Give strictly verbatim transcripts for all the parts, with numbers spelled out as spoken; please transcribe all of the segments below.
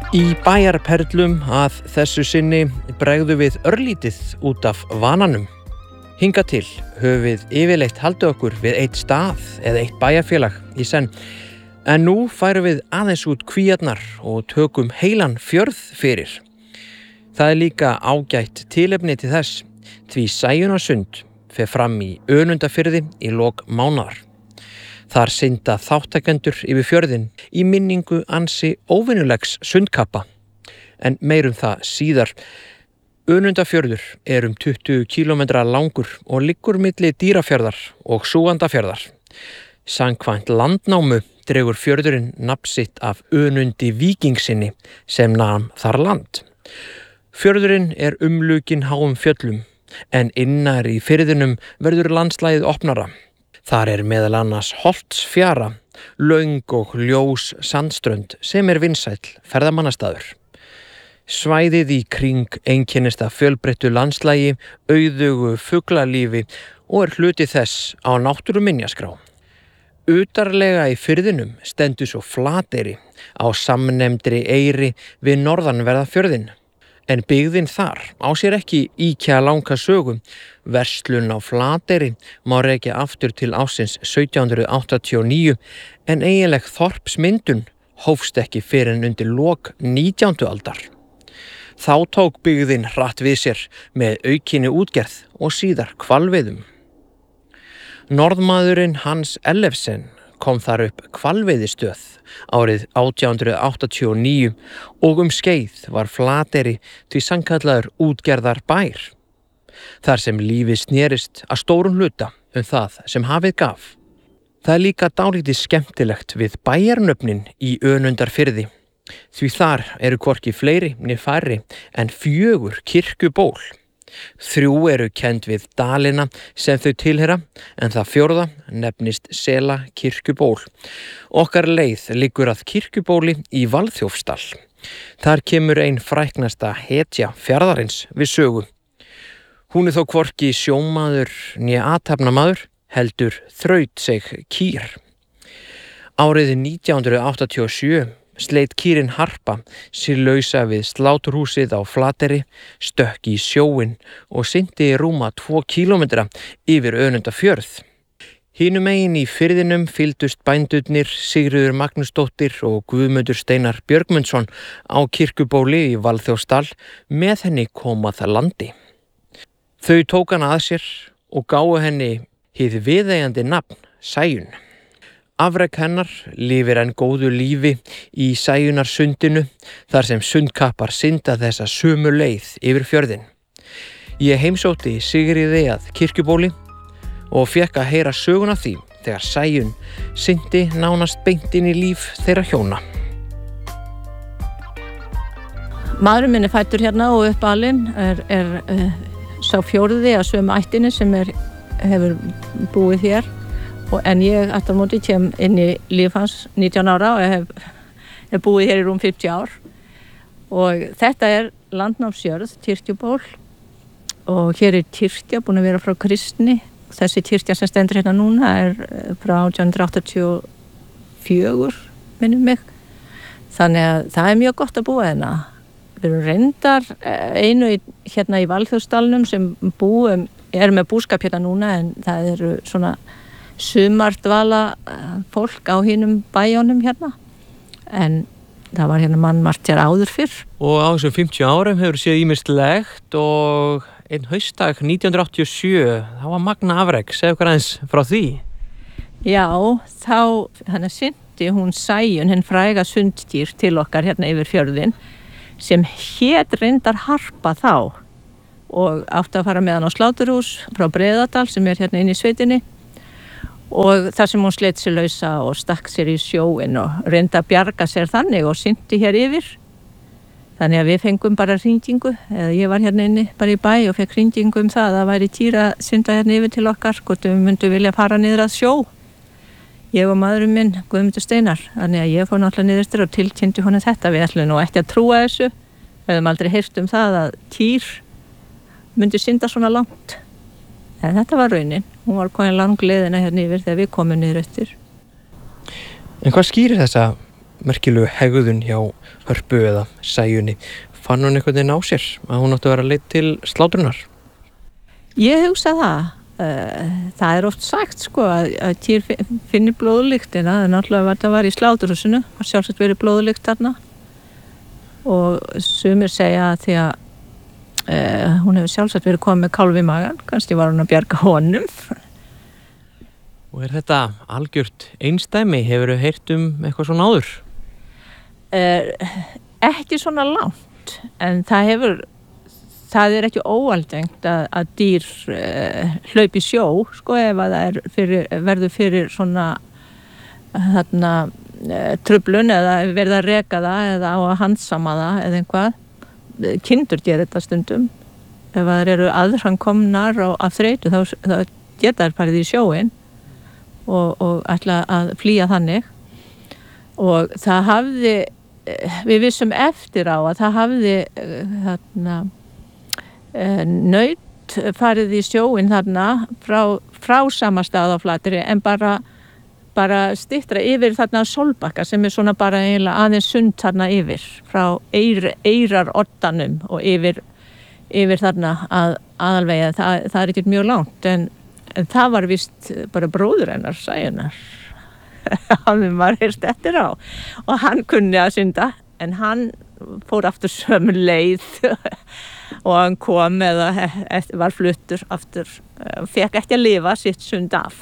Í bæjarperlum að þessu sinni bregðu við örlítið út af vananum. Hinga til höfum við yfirleitt haldið okkur við eitt stað eða eitt bæjarfélag í senn. En nú færum við aðeins út kvíarnar og tökum heilan fjörð fyrir. Það er líka ágætt tilefni til þess, því Sæunarsund fer fram í Önundarfirði í lok mánaðar. Þar synda þáttakendur yfir fjörðinn í minningu ansi óvenjulegs sundkappa. En meirum það síðar. Önundarfjörður er um tuttugu kílómetra langur og liggur milli Dýrafjarðar og Súgandafjarðar. Samkvæmt landnámu dregur fjörðurinn nafn sitt af Önundi víkingsinni sem nam þar land. Fjörðurinn er umlukinn háum fjöllum, en innar í firðinum verður landslagið opnara. Þar er meðal annars Holtsfjara, löng og ljós sandströnd sem er vinsæll ferðamannastaður. Svæðið í kring einkennist af fjölbreyttu landslagi, auðugu fuglalífi og er hluti þess á náttúruminjaskrá. Utarlega í firðinum stendur svo Flateyri á samnefndri eyri við norðanverða fjörðinn. En byggðin þar á sér ekki ýkja langa sögu. Verslun á Flateyri má rekja aftur til ársins sautján hundrað áttatíu og níu, en eiginleg þorpsmyndun hófst ekki fyrr en undir lok nítjándu aldar. Þá tók byggðin hratt við sér með aukinni útgerð og síðar hvalveiðum. Norðmaðurinn Hans Ellefsen kom þar upp hvalveiðistöð árið átján hundrað áttatíu og níu og um skeið var Flateyri því sannkallaður útgerðar bær. Þar sem lífið snerist að stórum hluta um það sem hafið gaf. Það er líka dálítið skemmtilegt við bæjarnöfnin í Önundarfirði, því þar eru hvorki fleiri né færri en fjögur kirkjuból. Þrjú eru kennd við dalina sem þau tilheyra, en það fjórða nefnist Sela kirkjuból. Okkar leið liggur að kirkjubóli í Valþjófsdal. Þar kemur ein fræknasta hetja fjarðarins við sögu. Hún er þó hvorki sjómaður né athafnamaður, heldur þrautseig kýr. Árið nítján hundrað áttatíu og sjö sleit kýrin Harpa sér lausa við sláturhúsið á Flateyri, stökk í sjóinn og syndi rúma tvo kílómetra yfir Önundarfjörð. Hinum megin í firðinum fylgdust bændurnir Sigríður Magnúsdóttir og Guðmundur Steinar Björgmundsson á kirkjubóli í Valþjófsdal, með henni komað landi. Þau tók hana að sér og gáfu henni hið viðeigandi nafn Sæunn. Afrek hennar lifir enn góðu lífi í Sæunarsundinu, þar sem sundkappar synda þessa sömu leið yfir fjörðinn. Ég heimsótti Sigríði að kirkjubóli og fékk að heyra söguna því þegar Sæunn syndi nánast beint inn í líf þeirra hjóna. Maðurinn minn er fæddur hérna og uppalinn, er, er uh, sá fjórði að sömu ættinni sem er, hefur búið hér. En ég aftur á móti kem inn í líf hans nítján ára og ég hef, hef búið hér í rúm fimmtíu ár. Og þetta er landnámsjörð, kirkjuból, og hér er kirkja búin að vera frá kristni. Þessi kirkja sem stendur hérna núna er frá átján hundrað áttatíu og fjögur, minnum mig. Þannig að það er mjög gott að búa hérna. Við erum reyndar einu í, hérna í Valþjófsdalnum sem búum, er með búskap hérna núna, en það eru svona sumardvala fólk á hinum bæjónum hérna, en það var hérna mannmargt hér áður fyrr. Og á þessum fimmtíu árum hefur séð ýmislegt og einn haustdag nítján hundrað áttatíu og sjö, það var magna afrek, segðu okkur aðeins frá því. Já, þá þannig syndi hún Sæunn, hinn fræga sundkýr til okkar hérna yfir fjörðinn, sem hét reyndar Harpa þá, og átti að fara með hann á sláturhús frá Breiðadal sem er hérna inn í sveitinni. Og þar sem hún sleit sér lausa og stakk sér í sjóinn og reyndi að bjarga sér þannig og syndi hér yfir. Þannig að við fengum bara hringingu, eða ég var hérna inni bara í bæ og fekk hringingu um það að það væri kýr að synda hérna yfir til okkar, hvort við myndum vilja fara niður að sjó. Ég og maðurinn minn, Guðmundur Steinar, þannig að ég fór náttúrulega niður eftir og tilkynnti honum þetta. Við ætlum nú ekki að trúa þessu, við höfum aldrei heyrt um það að kýr myndi synda svona langt. En þetta var raunin. Hún var komin langleiðina hérna yfir þegar við komum niður eftir. En hvað skýrir þessa merkilegu hegðun hjá Hörpu eða Sæunni. Fann hún einhvern veginn á sér að hún átti að vera leidd til slátrunar? Ég hugsa það. Það er oft sagt sko að, að kýr finnir blóðlyktina, en náttúrulega þetta var í sláturhúsinu, var sjálfsagt verið blóðlykt þarna og sumir segja að því að uh, hún hefur sjálfsagt verið komið með kálf í magan, kannski var hún að bjarga honum. Og er þetta algjört einsdæmi? Hefurðu heyrt um eitthvað svona áður? Uh, ekki svona langt, en það hefur Það er ekki óalgengt að, að dýr uh, hlaupi sjó, sko, ef að það er fyrir, verður fyrir svona þarna uh, truflun eða verður að reka það eða á að handsama það eða einhvað. Kindur gera þetta stundum. Ef það eru aðrankomnar og af þreytu þá, þá geta þær farið í sjóinn og, og ætla að flýja þannig. Og það hafði, við vissum eftir á að það hafði uh, þarna naut farið í sjóinn þarna frá, frá sama stað á Flateyri en bara, bara styttra yfir þarna Sólbakka sem er svona bara eiginlega aðeins sund þarna yfir frá Eyr, Eyraroddanum og yfir, yfir þarna að, aðalvegi það, það er ekkert mjög langt en, en það var vist bara bróður hennar Sæunnar hann var heyrst eftir á og hann kunni að synda en hann fór aftur sömu leið og hann kom eða var fluttur aftur, fekk ekki að lifa sitt sund af.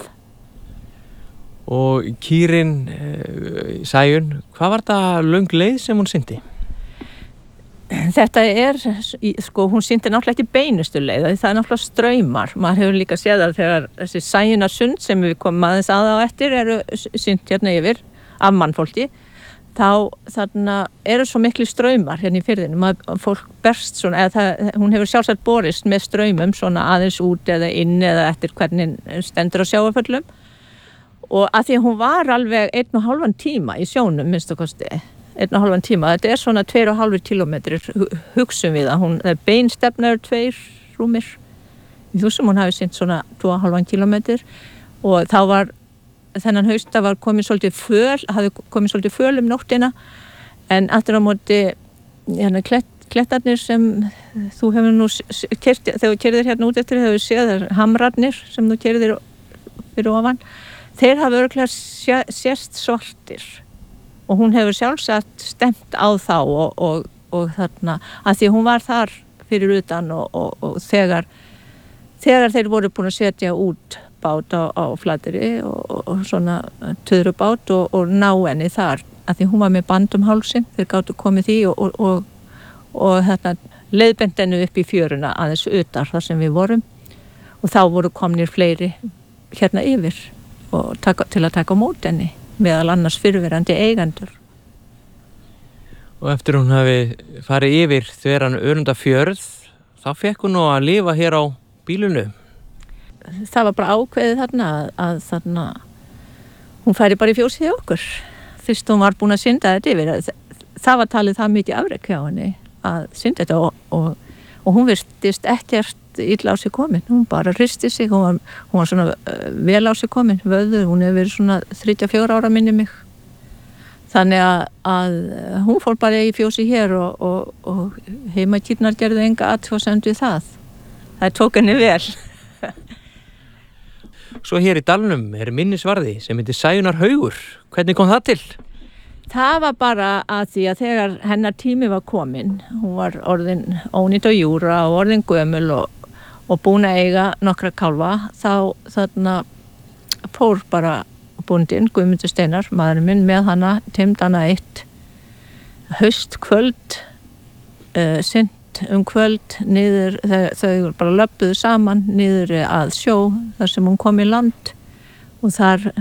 Og kýrin Sæunn, hvað var það löng leið sem hún syndi? Þetta er, sko, hún syndi náttúrulega ekki beinustu leið, það er náttúrulega straumar. Maður hefur líka séð að þegar þessi Sæunarsund sem við komum aðeins að á eftir eru synd hérna yfir af mannfólki, þá þarna eru svo miklu straumar hérna í firðinu, maður, fólk berst svona, eða það, hún hefur sjálfsagt borist með straumum svona aðeins út eða inn eða eftir hvernig stendur á sjávarföllum og að því að hún var alveg einn og hálfan tíma í sjónum, minnst og kosti, einn og hálfan tíma, þetta er svona tveir og hálfur kílómetrir, hugsum við að hún, beinstefnaður tveir rúmir, í þúsum hún hafi synt svona tvo og hálfan kílómetrir og þá var þennan hausta var komið svolítið föl, hafði komið svolítið föl um nóttina en aftur á móti hérna klett, klettarnir sem þú hefur nú kert, þegar þú kerðir hérna út eftir hefur séð þar hamrarnir sem þú kerðir fyrir ofan, þeir hafa örugglega sést svartir og hún hefur sjálfsagt stemt á þá og, og, og þarna, að því hún var þar fyrir utan og, og, og þegar þegar þeir voru búin að setja út bát á, á Flateyri og, og, og svona töðrubát og, og ná henni þar að því hún var með band um hálsinn, þeir gátu komið því og, og, og, og þetta leiðbent henni upp í fjöruna aðeins utar þar sem við vorum og þá voru komnir fleiri hérna yfir og taka, til að taka á mót henni meðal annars fyrrverandi eigendur. Og eftir hún hafi farið yfir þveran Örundafjörð þá fekk hún nú að lifa hér á bílunu. Það var bara ákveðið þarna að, að þarna hún færi bara í fjósið hjá okkur fyrst hún var búin að synda þetta yfir það var talið það mikið afrek hjá henni að synda þetta og, og, og hún virtist ekkert illa á sig komin hún bara hristi sig, hún var, hún var svona uh, vel á sig komin, vöður hún hefur verið svona þrjátíu og fjögur ára minni mig þannig að, að hún fór bara í fjósið hér og, og, og heimakýrnar gerðu enga athugasemd við það það tók henni vel. Svo hér í dalnum er minnisvarði sem heitir Sæunnarhaugur. Hvernig kom það til? Það var bara að því að þegar hennar tími var komin, hún var orðin ónýtt á júra og orðin gömul og, og búin að eiga nokkra kálfa, þá þarna fór bara bóndinn, Guðmundur Steinar, maðurinn minn, með hana, timd hana eitt haustkvöld, uh, synt um kvöld niður, þau, þau bara löbbuðu saman niður að sjó þar sem hún kom í land og þar